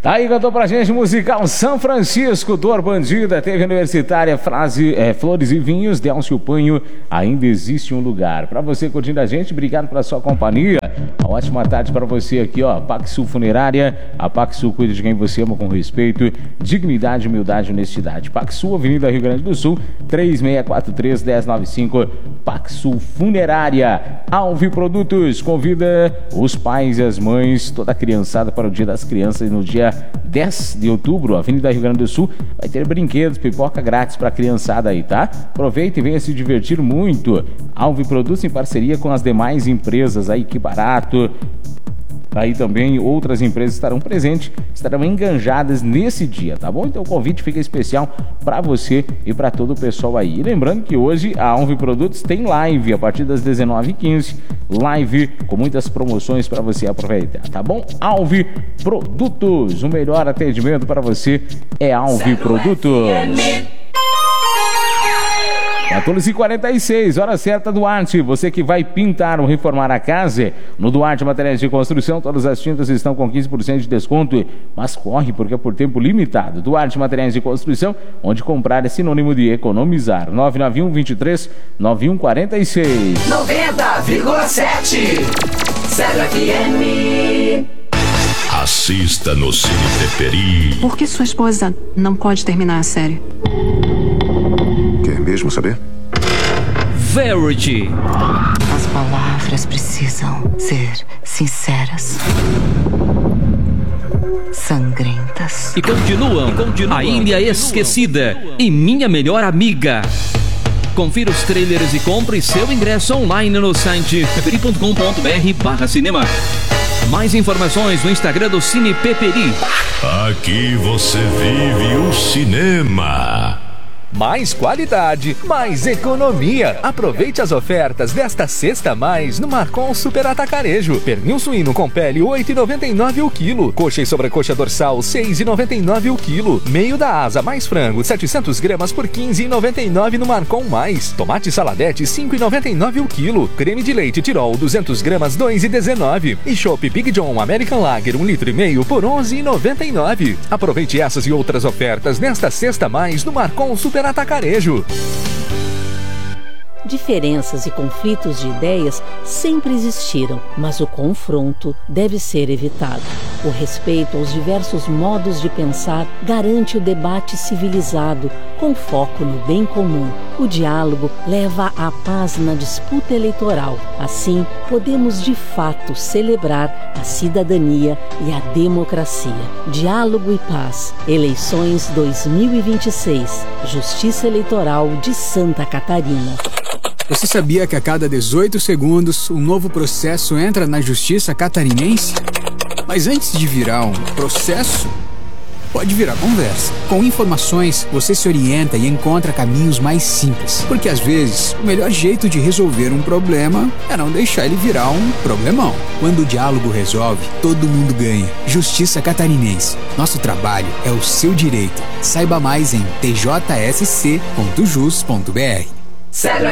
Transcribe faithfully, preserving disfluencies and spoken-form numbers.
Tá aí, cantou pra gente musical São Francisco, Dor Bandida, teve Universitária, frase, é, Flores e Vinhos, Delcio Panho, ainda existe um lugar. Pra você curtindo a gente, obrigado pela sua companhia. Uma ótima tarde pra você aqui, ó. Paxsul Funerária, a Paxsul cuida de quem você ama com respeito, dignidade, humildade e honestidade. Paxsul, Avenida Rio Grande do Sul, três seis quatro três, um zero nove cinco, Paxsul Funerária. Alvi Produtos, convida os pais e as mães, toda a criançada para o Dia das Crianças no dia dez de outubro, Avenida Rio Grande do Sul, vai ter brinquedos, pipoca grátis para a criançada aí, tá? Aproveita e venha se divertir muito. Alvi Produtos em parceria com as demais empresas aí, Que Barato. Aí também outras empresas estarão presentes, estarão enganjadas nesse dia, tá bom? Então o convite fica especial para você e para todo o pessoal aí. E lembrando que hoje a Alvi Produtos tem live a partir das dezenove e quinze, live com muitas promoções para você aproveitar, tá bom? Alvi Produtos, o melhor atendimento para você é Alvi Produtos. quatorze e quarenta e seis, hora certa, Duarte. Você que vai pintar ou reformar a casa, no Duarte Materiais de Construção, todas as tintas estão com quinze por cento de desconto, mas corre porque é por tempo limitado. Duarte Materiais de Construção, onde comprar é sinônimo de economizar. nove nove um, vinte e três, nove um quatro seis. noventa vírgula sete Zero F M. Assista no Cine Peperi. Por que sua esposa não pode terminar a série? Quer mesmo saber? Verity. As palavras precisam ser sinceras, sangrentas. E continuam, e continuam. A Ilha Esquecida e Minha Melhor Amiga. Confira os trailers e compre seu ingresso online no site peperi ponto com ponto br barra cinema. Mais informações no Instagram do Cine Peperi. Aqui você vive o cinema. Mais qualidade, mais economia. Aproveite as ofertas desta sexta mais no Marcon Super Atacarejo. Pernil suíno com pele oito reais e noventa e nove centavos o quilo. Coxa e sobrecoxa dorsal seis reais e noventa e nove centavos o quilo. Meio da asa mais frango setecentas gramas por quinze reais e noventa e nove centavos no Marcon Mais. Tomate saladete cinco reais e noventa e nove centavos o quilo. Creme de leite Tirol duzentas gramas dois reais e dezenove centavos. E chopp Big John American Lager um litro e meio por onze reais e noventa e nove centavos. Aproveite essas e outras ofertas nesta sexta mais no Marcon Super Atacarejo. Diferenças e conflitos de ideias sempre existiram, mas o confronto deve ser evitado. O respeito aos diversos modos de pensar garante o debate civilizado, com foco no bem comum. O diálogo leva à paz na disputa eleitoral. Assim, podemos de fato celebrar a cidadania e a democracia. Diálogo e paz. Eleições dois mil e vinte e seis. Justiça Eleitoral de Santa Catarina. Você sabia que a cada dezoito segundos um novo processo entra na Justiça Catarinense? Mas antes de virar um processo, pode virar conversa. Com informações, você se orienta e encontra caminhos mais simples. Porque às vezes, o melhor jeito de resolver um problema é não deixar ele virar um problemão. Quando o diálogo resolve, todo mundo ganha. Justiça Catarinense. Nosso trabalho é o seu direito. Saiba mais em t j s c ponto jus ponto b r. Zero